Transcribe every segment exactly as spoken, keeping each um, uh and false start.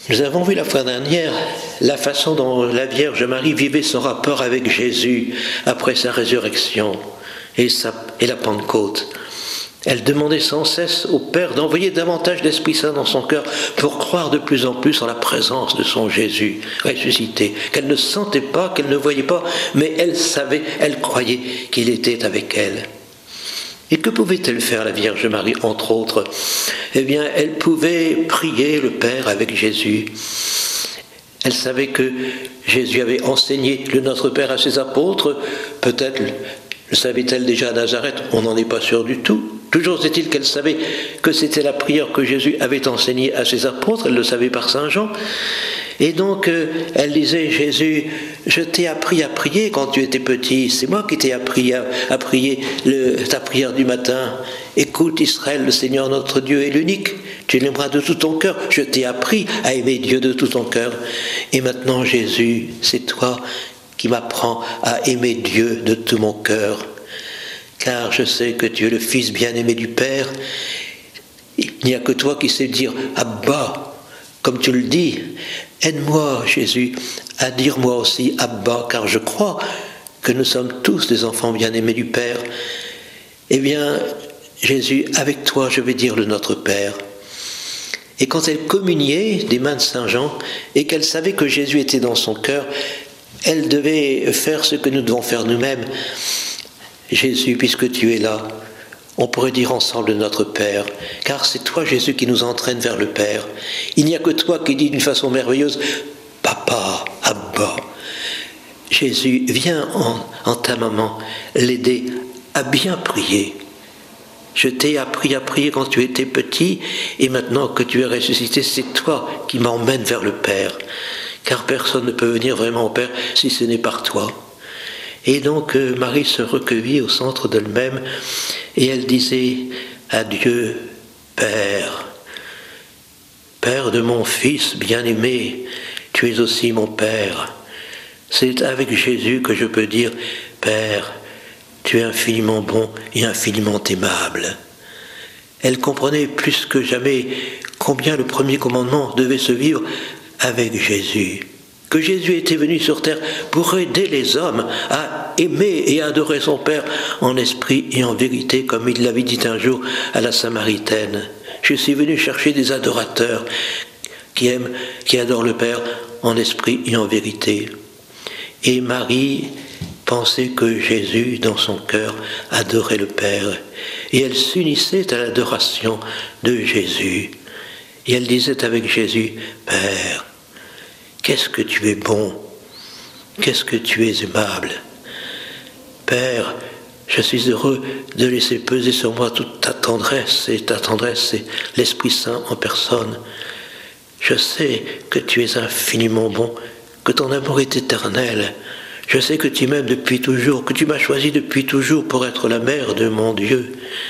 Nous avons vu la fois dernière la façon dont la Vierge Marie vivait son rapport avec Jésus après sa résurrection et, sa, et la Pentecôte. Elle demandait sans cesse au Père d'envoyer davantage d'Esprit Saint dans son cœur pour croire de plus en plus en la présence de son Jésus ressuscité, qu'elle ne sentait pas, qu'elle ne voyait pas, mais elle savait, elle croyait qu'il était avec elle. Et que pouvait-elle faire, la Vierge Marie, entre autres? Eh bien, elle pouvait prier le Père avec Jésus. Elle savait que Jésus avait enseigné le Notre Père à ses apôtres. Peut-être le savait-elle déjà à Nazareth, on n'en est pas sûr du tout. Toujours est-il qu'elle savait que c'était la prière que Jésus avait enseignée à ses apôtres, elle le savait par Saint Jean. Et donc, euh, elle disait, Jésus, je t'ai appris à prier quand tu étais petit, c'est moi qui t'ai appris à, à prier le, ta prière du matin. Écoute Israël, le Seigneur notre Dieu est l'unique, tu l'aimeras de tout ton cœur. Je t'ai appris à aimer Dieu de tout ton cœur. Et maintenant, Jésus, c'est toi qui m'apprends à aimer Dieu de tout mon cœur. Car je sais que tu es le Fils bien-aimé du Père. Il n'y a que toi qui sais dire « Abba », comme tu le dis. Aide-moi, Jésus, à dire moi aussi « Abba », car je crois que nous sommes tous des enfants bien-aimés du Père. Eh bien, Jésus, avec toi, je vais dire le Notre Père. Et quand elle communiait des mains de Saint Jean, et qu'elle savait que Jésus était dans son cœur, elle devait faire ce que nous devons faire nous-mêmes. Jésus, puisque tu es là, on pourrait dire ensemble Notre Père, car c'est toi, Jésus, qui nous entraîne vers le Père. Il n'y a que toi qui dis d'une façon merveilleuse « Papa, Abba ». Jésus, viens en, en ta maman l'aider à bien prier. Je t'ai appris à prier quand tu étais petit, et maintenant que tu es ressuscité, c'est toi qui m'emmènes vers le Père, car personne ne peut venir vraiment au Père si ce n'est par toi. Et donc euh, Marie se recueillit au centre d'elle-même et elle disait à Dieu, Père, Père de mon Fils bien-aimé, tu es aussi mon Père. C'est avec Jésus que je peux dire, Père, tu es infiniment bon et infiniment aimable. Elle comprenait plus que jamais combien le premier commandement devait se vivre avec Jésus. Que Jésus était venu sur terre pour aider les hommes à aimer et à adorer son Père en esprit et en vérité, comme il l'avait dit un jour à la Samaritaine. Je suis venu chercher des adorateurs qui aiment, qui adorent le Père en esprit et en vérité. Et Marie pensait que Jésus, dans son cœur, adorait le Père. Et elle s'unissait à l'adoration de Jésus. Et elle disait avec Jésus, Père, qu'est-ce que tu es bon, qu'est-ce que tu es aimable. Père, je suis heureux de laisser peser sur moi toute ta tendresse, et ta tendresse, c'est l'Esprit Saint en personne. Je sais que tu es infiniment bon, que ton amour est éternel. Je sais que tu m'aimes depuis toujours, que tu m'as choisi depuis toujours pour être la mère de mon Dieu.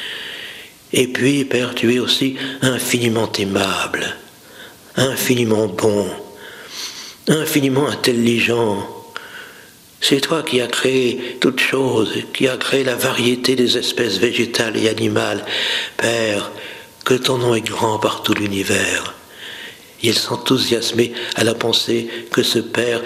Et puis, Père, tu es aussi infiniment aimable, infiniment bon, infiniment intelligent. C'est toi qui as créé toutes choses, qui as créé la variété des espèces végétales et animales. Père, que ton nom est grand par tout l'univers. Il s'enthousiasmait à la pensée que ce Père